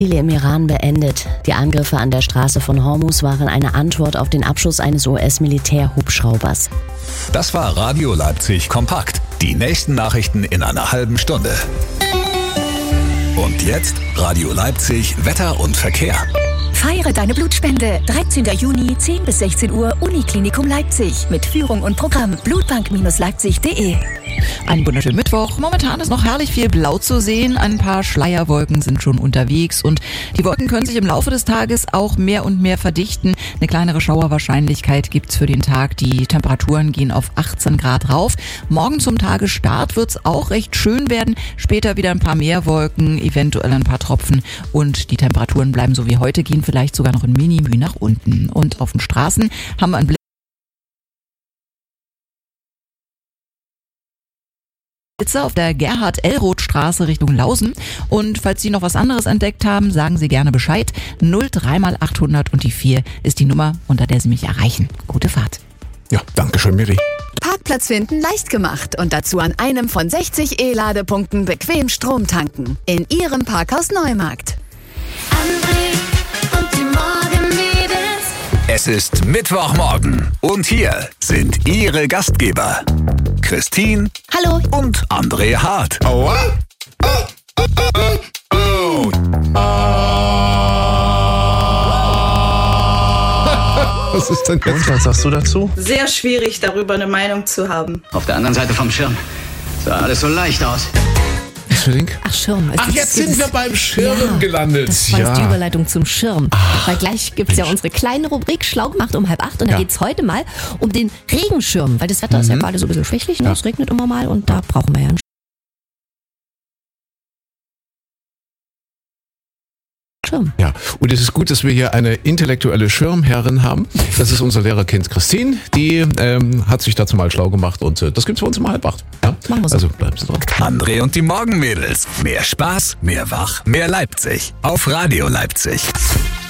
Im Iran beendet. Die Angriffe an der Straße von Hormuz waren eine Antwort auf den Abschuss eines US-Militärhubschraubers. Das war Radio Leipzig kompakt. Die nächsten Nachrichten in einer halben Stunde. Und jetzt Radio Leipzig Wetter und Verkehr. Feiere deine Blutspende. 13. Juni, 10 bis 16 Uhr, Uniklinikum Leipzig. Mit Führung und Programm blutbank-leipzig.de. Einen wunderschönen Mittwoch. Momentan ist noch herrlich viel Blau zu sehen. Ein paar Schleierwolken sind schon unterwegs und die Wolken können sich im Laufe des Tages auch mehr und mehr verdichten. Eine kleinere Schauerwahrscheinlichkeit gibt's für den Tag. Die Temperaturen gehen auf 18 Grad rauf. Morgen zum Tagesstart wird's auch recht schön werden. Später wieder ein paar mehr Wolken, eventuell ein paar Tropfen und die Temperaturen bleiben so wie heute, gehen vielleicht sogar noch ein Mini-Mühe nach unten. Und auf den Straßen haben wir einen Blitzer auf der Gerhard-Ellroth-Straße Richtung Lausen. Und falls Sie noch was anderes entdeckt haben, sagen Sie gerne Bescheid. 03 mal 800 und die 4 ist die Nummer, unter der Sie mich erreichen. Gute Fahrt. Ja, danke schön, Miri. Parkplatz finden leicht gemacht und dazu an einem von 60 E-Ladepunkten bequem Strom tanken. In Ihrem Parkhaus Neumarkt. André und die Morgenmädels. Es ist Mittwochmorgen und hier sind Ihre Gastgeber Christine Hallo. und André Hart. Aua. Was ist denn jetzt? Und was sagst du dazu? Sehr schwierig, darüber eine Meinung zu haben. Auf der anderen Seite vom Schirm sah alles so leicht aus. Ach, Schirm. Ach, jetzt sind wir beim Schirm gelandet. Das war jetzt die Überleitung zum Schirm. Weil gleich gibt's ja unsere kleine Rubrik Schlau gemacht um 7:30 und da geht's heute mal um den Regenschirm, weil das Wetter ist ja gerade so ein bisschen schwächlich, ne? Es regnet immer mal und da brauchen wir ja einen Schirm. Ja, und es ist gut, dass wir hier eine intellektuelle Schirmherrin haben. Das ist unser Lehrerkind Christine. Die hat sich dazu mal schlau gemacht und das gibt's bei uns um 7:30. Ja? Machen wir so. Also bleiben Sie dran. André und die Morgenmädels. Mehr Spaß, mehr Wach, mehr Leipzig. Auf Radio Leipzig.